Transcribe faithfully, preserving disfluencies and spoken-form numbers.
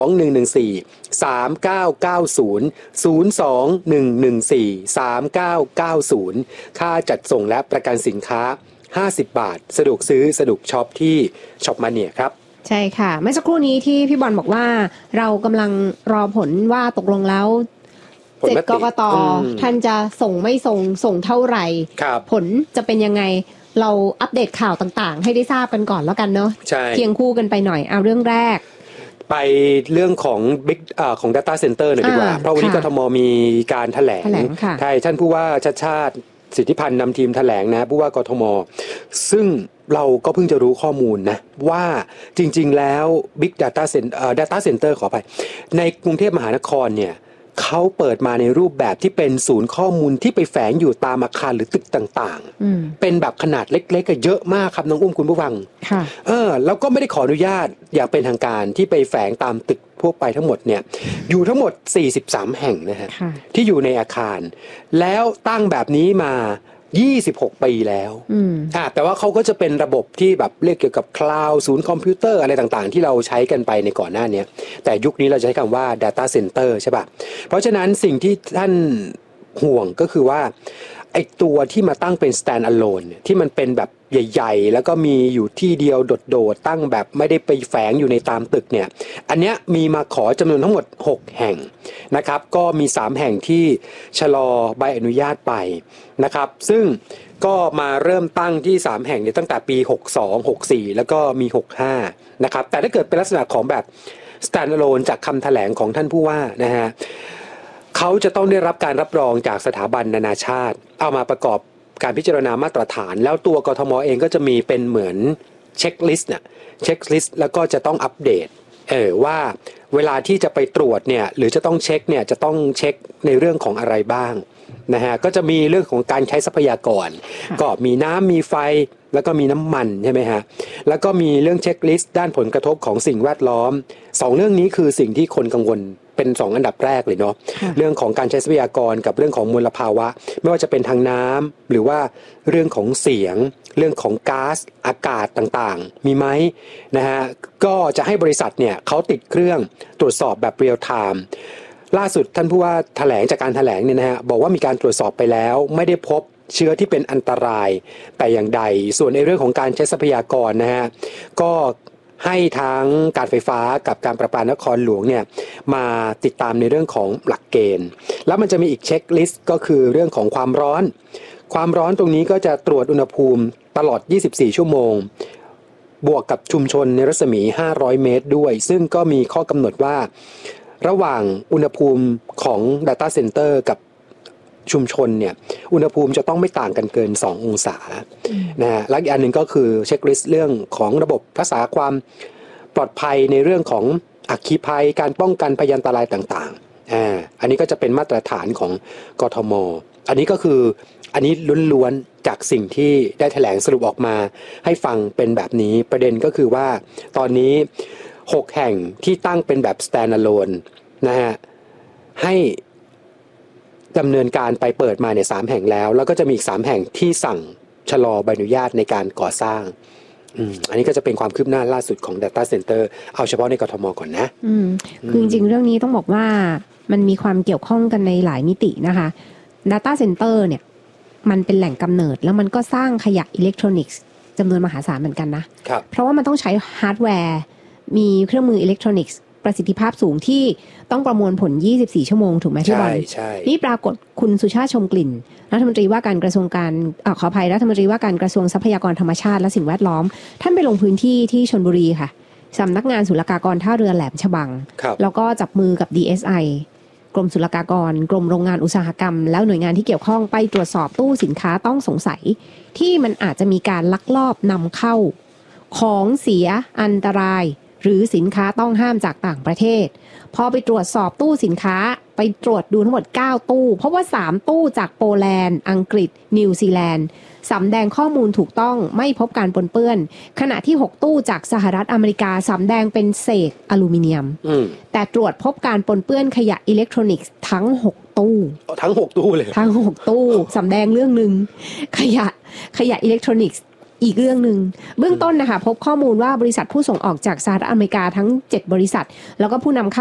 สองหนึ่งหนึ่งสี่สามเก้าเก้าศูนย์ ศูนย์สองหนึ่งหนึ่งสี่สามเก้าเก้าศูนย์ค่าจัดส่งและประกันสินค้าห้าสิบบาทสะดวกซื้อสะดวกช็อปที่ช็อปมาเนียครับใช่ค่ะเมื่อสักครู่นี้ที่พี่บอลบอกว่าเรากำลังรอผลว่าตกลงแล้วเจ็ดกกต.ท่านจะส่งไม่ส่งส่งเท่าไหร่ผลจะเป็นยังไงเราอัปเดตข่าวต่างๆให้ได้ทราบกันก่อนแล้วกันเนาะเคียงคู่กันไปหน่อยเอาเรื่องแรกไปเรื่องของ Big อ่าของ Data Center หน่อยดีกว่าเพราะวันนี้กทมมีการแถลงใช่ท่านผู้ว่าชัชชาติสิทธิพันธ์นำทีมแถลงนะผู้ว่ากทมซึ่งเราก็เพิ่งจะรู้ข้อมูลนะว่าจริงๆแล้ว Big Data Center เอ่อ Data Center ขออภัยในกรุงเทพมหานครเนี่ยเขาเปิดมาในรูปแบบที่เป็นศูนย์ข้อมูลที่ไปแฝงอยู่ตามอาคารหรือตึกต่างๆเป็นแบบขนาดเล็กๆก็เยอะมากครับน้องอุ้มคุณผู้ฟังเออแล้วก็ไม่ได้ขออนุญาตอย่างเป็นทางการที่ไปแฝงตามตึกพวกไปทั้งหมดเนี่ยอยู่ทั้งหมดสี่สิบสามแห่งนะฮะที่อยู่ในอาคารแล้วตั้งแบบนี้มายี่สิบหกปีแล้วอ่าแต่ว่าเขาก็จะเป็นระบบที่แบบเรียกเกี่ยวกับคลาวด์ศูนย์คอมพิวเตอร์อะไรต่างๆที่เราใช้กันไปในก่อนหน้านี้แต่ยุคนี้เราใช้คำว่า Data Center ใช่ป่ะเพราะฉะนั้นสิ่งที่ท่านห่วงก็คือว่าไอ้ตัวที่มาตั้งเป็น stand alone ที่มันเป็นแบบใหญ่ๆแล้วก็มีอยู่ที่เดียวโดดๆตั้งแบบไม่ได้ไปแฝงอยู่ในตามตึกเนี่ยอันเนี้ยมีมาขอจำนวนทั้งหมดหกแห่งนะครับก็มีสามแห่งที่ชะลอใบอนุญาตไปนะครับซึ่งก็มาเริ่มตั้งที่สามแห่งเนี่ยตั้งแต่ปีหกสอง หกสี่แล้วก็มีหกห้านะครับแต่ถ้าเกิดเป็นลักษณะของแบบ stand alone จากคำแถลงของท่านผู้ว่านะฮะเขาจะต้องได้รับการรับรองจากสถาบันนานาชาติเอามาประกอบการพิจารณามาตรฐานแล้วตัวกทมเองก็จะมีเป็นเหมือนเช็คลิสต์น่ะเช็คลิสต์แล้วก็จะต้องอัปเดตเออว่าเวลาที่จะไปตรวจเนี่ยหรือจะต้องเช็คเนี่ยจะต้องเช็คในเรื่องของอะไรบ้างนะฮะก็จะมีเรื่องของการใช้ทรัพยากรก็มีน้ำมีไฟแล้วก็มีน้ำมันใช่ไหมฮะแล้วก็มีเรื่องเช็คลิสต์ด้านผลกระทบของสิ่งแวดล้อมสองเรื่องนี้คือสิ่งที่คนกังวลเป็นสองอันดับแรกเลยเนาะเรื่องของการใช้ทรัพยากรกับเรื่องของมลภาวะไม่ว่าจะเป็นทางน้ำหรือว่าเรื่องของเสียงเรื่องของก๊าซอากาศต่างๆมีไหมนะฮะก็จะให้บริษัทเนี่ยเขาติดเครื่องตรวจสอบแบบเรียลไทม์ล่าสุดท่านผู้ว่าแถลงจากการแถลงเนี่ยนะฮะบอกว่ามีการตรวจสอบไปแล้วไม่ได้พบเชื้อที่เป็นอันตรายแต่อย่างใดส่วนในเรื่องของการใช้ทรัพยากรนะฮะก็ให้ทั้งการไฟฟ้ากับการประปานครหลวงเนี่ยมาติดตามในเรื่องของหลักเกณฑ์แล้วมันจะมีอีกเช็คลิสต์ก็คือเรื่องของความร้อนความร้อนตรงนี้ก็จะตรวจอุณหภูมิตลอดยี่สิบสี่ชั่วโมงบวกกับชุมชนในรัศมีห้าร้อยเมตรด้วยซึ่งก็มีข้อกำหนดว่าระหว่างอุณหภูมิของ Data Center กับชุมชนเนี่ยอุณหภูมิจะต้องไม่ต่างกันเกินสององศานะฮะและอีกอันหนึ่งก็คือเช็คลิสต์เรื่องของระบบรักษาความปลอดภัยในเรื่องของอัคคีภัยการป้องกันพยันตรายต่างๆอ่าอันนี้ก็จะเป็นมาตรฐานของกทมอันนี้ก็คืออันนี้ล้วนๆจากสิ่งที่ได้แถลงสรุปออกมาให้ฟังเป็นแบบนี้ประเด็นก็คือว่าตอนนี้หกแห่งที่ตั้งเป็นแบบ stand alone นะฮะให้ดำเนินการไปเปิดมาเนี่ยสามแห่งแล้วแล้วก็จะมีอีกสามแห่งที่สั่งชะลอใบอนุญาตในการก่อสร้างอืมอันนี้ก็จะเป็นความคืบหน้าล่าสุดของ Data Center เอาเฉพาะในกทมก่อนนะอืมคือจริงๆเรื่องนี้ต้องบอกว่ามันมีความเกี่ยวข้องกันในหลายมิตินะคะ Data Center เนี่ยมันเป็นแหล่งกำเนิดแล้วมันก็สร้างขยะอิเล็กทรอนิกส์จำนวนมหาศาลเหมือนกันนะครับเพราะว่ามันต้องใช้ฮาร์ดแวร์มีเครื่องมืออิเล็กทรอนิกส์ประสิทธิภาพสูงที่ต้องประมวลผลยี่สิบสี่ชั่วโมงถูกไหมพี่บอลใช่นี่ปรากฏคุณสุชาติชมกลิ่นรัฐมนตรีว่าการกระทรวงการเอ่อขออภัยรัฐมนตรีว่าการกระทรวงทรัพยากรธรรมชาติและสิ่งแวดล้อมท่านไปลงพื้นที่ที่ชลบุรีค่ะสำนักงานศุลกากรท่าเรือแหลมฉบังแล้วก็จับมือกับ ดี เอส ไอ กรมศุลกากรกรมโรงงานอุตสาหกรรมแล้วหน่วยงานที่เกี่ยวข้องไปตรวจสอบตู้สินค้าต้องสงสัยที่มันอาจจะมีการลักลอบนำเข้าของเสียอันตรายหรือสินค้าต้องห้ามจากต่างประเทศพอไปตรวจสอบตู้สินค้าไปตรวจดูทั้งหมดเก้าตู้เพราะว่าสามตู้จากโปแลนด์อังกฤษนิวซีแลนด์สำแดงข้อมูลถูกต้องไม่พบการปนเปื้อนขณะที่หกตู้จากสหรัฐอเมริกาสำแดงเป็นเศษอลูมิเนียมแต่ตรวจพบการปนเปื้อนขยะอิเล็กทรอนิกส์ทั้งหกตู้ทั้งหกตู้เลยทั้งหกตู้สำแดงเรื่องนึงขยะขยะอิเล็กทรอนิกส์อีกเรื่องหนึ่งเบื้องต้นนะคะพบข้อมูลว่าบริษัทผู้ส่งออกจากสหรัฐอเมริกาทั้งเจ็ดบริษัทแล้วก็ผู้นำเข้า